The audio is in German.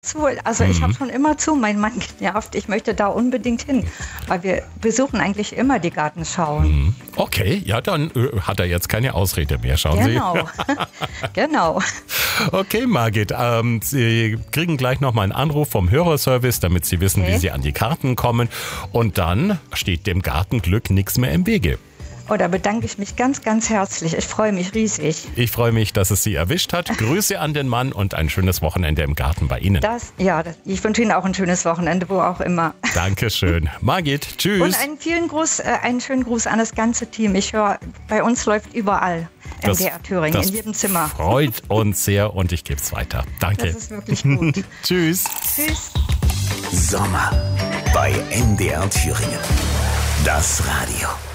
Also ich habe schon immer zu meinen Mann genervt, ich möchte da unbedingt hin, weil wir besuchen eigentlich immer die Gartenschauen. Okay, ja, dann hat er jetzt keine Ausrede mehr, schauen Sie. Genau. Okay, Margit, Sie kriegen gleich nochmal einen Anruf vom Hörerservice, damit Sie wissen, wie Sie an die Karten kommen. Und dann steht dem Gartenglück nichts mehr im Wege. Oh, da bedanke ich mich ganz, ganz herzlich. Ich freue mich riesig. Ich freue mich, dass es Sie erwischt hat. Grüße an den Mann und ein schönes Wochenende im Garten bei Ihnen. Ich wünsche Ihnen auch ein schönes Wochenende, wo auch immer. Dankeschön. Margit, tschüss. Und einen schönen Gruß an das ganze Team. Ich höre, bei uns läuft überall MDR Thüringen, in jedem Zimmer. Freut uns sehr und ich gebe es weiter. Danke. Das ist wirklich gut. Tschüss. Tschüss. Sommer bei MDR Thüringen. Das Radio.